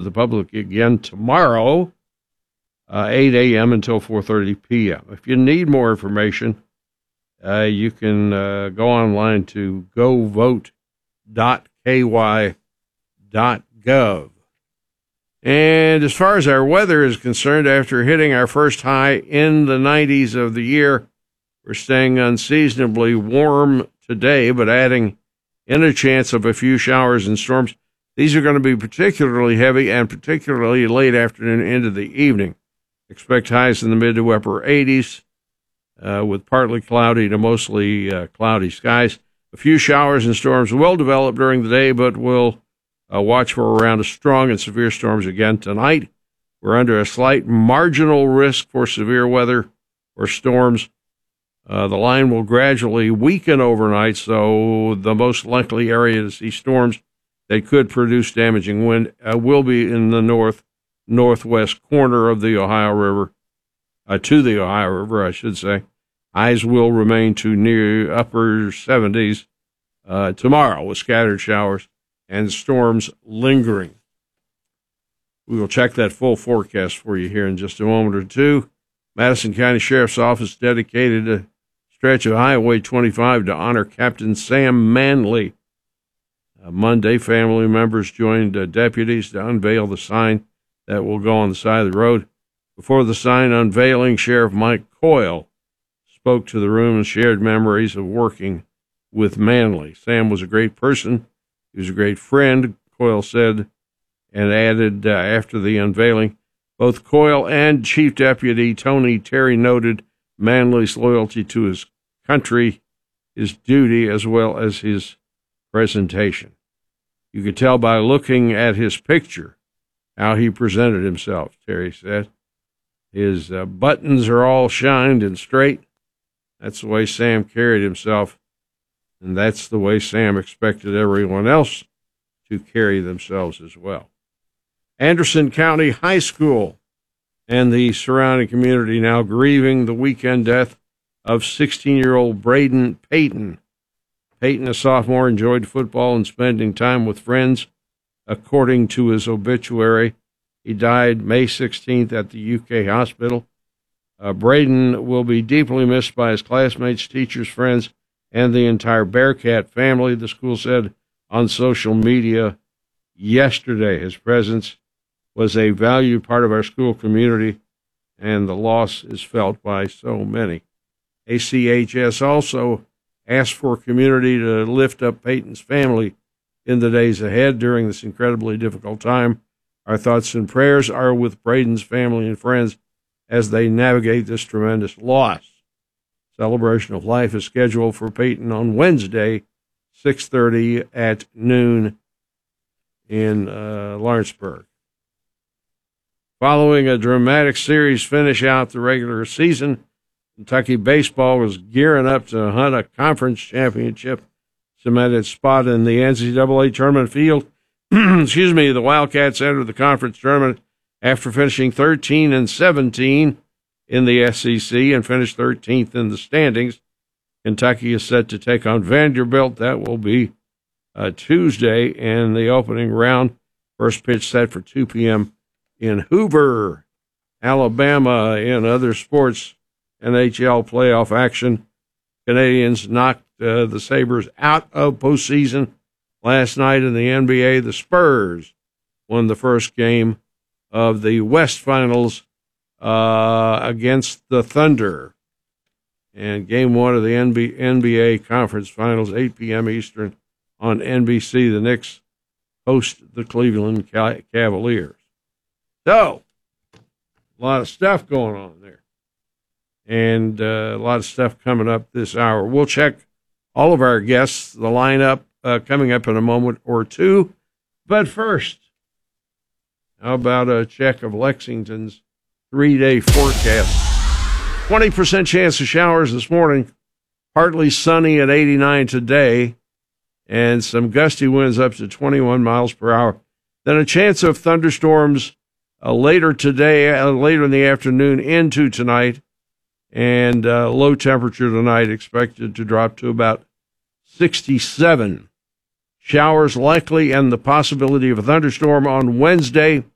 the public again tomorrow, 8 a.m. until 4:30 p.m. If you need more information, you can go online to govote.ky.gov. And as far as our weather is concerned, after hitting our first high in the 90s of the year, we're staying unseasonably warm today, but adding in a chance of a few showers and storms. These are going to be particularly heavy and particularly late afternoon into the evening. Expect highs in the mid to upper 80s with partly cloudy to mostly cloudy skies. A few showers and storms will develop during the day, but we'll watch for a round of strong and severe storms again tonight. We're under a slight marginal risk for severe weather or storms. The line will gradually weaken overnight, so the most likely area to see storms that could produce damaging wind will be in the northwest corner of the Ohio River, to the Ohio River, I should say. Highs will remain to near upper 70s tomorrow with scattered showers and storms lingering. We will check that full forecast for you here in just a moment or two. Madison County Sheriff's Office dedicated a stretch of Highway 25 to honor Captain Sam Manley. Monday, family members joined deputies to unveil the sign that will go on the side of the road. Before the sign unveiling, Sheriff Mike Coyle spoke to the room and shared memories of working with Manley. Sam was a great person. He was a great friend, Coyle said, and added after the unveiling, both Coyle and Chief Deputy Tony Terry noted Manley's loyalty to his country, his duty, as well as his presentation. You could tell by looking at his picture how he presented himself, Terry said. His buttons are all shined and straight. That's the way Sam carried himself, and that's the way Sam expected everyone else to carry themselves as well. Anderson County High School and the surrounding community now grieving the weekend death of 16-year-old Braden Payton. Payton, a sophomore, enjoyed football and spending time with friends. According to his obituary, he died May 16th at the UK hospital. Braden will be deeply missed by his classmates, teachers, friends, and the entire Bearcat family, the school said on social media yesterday. His presence was a valued part of our school community, and the loss is felt by so many. ACHS also asked for community to lift up Payton's family in the days ahead during this incredibly difficult time. Our thoughts and prayers are with Braden's family and friends as they navigate this tremendous loss. Celebration of Life is scheduled for Payton on Wednesday, 6:30 at noon in Lawrenceburg. Following a dramatic series finish out the regular season, Kentucky baseball was gearing up to hunt a conference championship cemented spot in the NCAA tournament field. The Wildcats entered the conference tournament after finishing 13-17 in the SEC and finished 13th in the standings. Kentucky is set to take on Vanderbilt. That will be Tuesday in the opening round. First pitch set for 2 p.m. in Hoover, Alabama. In other sports, NHL playoff action, Canadians knocked the Sabres out of postseason last night in the NBA. The Spurs won the first game of the West Finals against the Thunder. And game one of the NBA Conference Finals, 8 p.m. Eastern on NBC. The Knicks host the Cleveland Cavaliers. So, a lot of stuff going on there. And a lot of stuff coming up this hour. We'll check all of our guests, the lineup coming up in a moment or two. But first, how about a check of Lexington's 3-day forecast? 20% chance of showers this morning, partly sunny at 89 today, and some gusty winds up to 21 miles per hour. Then a chance of thunderstorms later today, later in the afternoon into tonight, and low temperature tonight expected to drop to about 67. Showers likely and the possibility of a thunderstorm on Wednesday.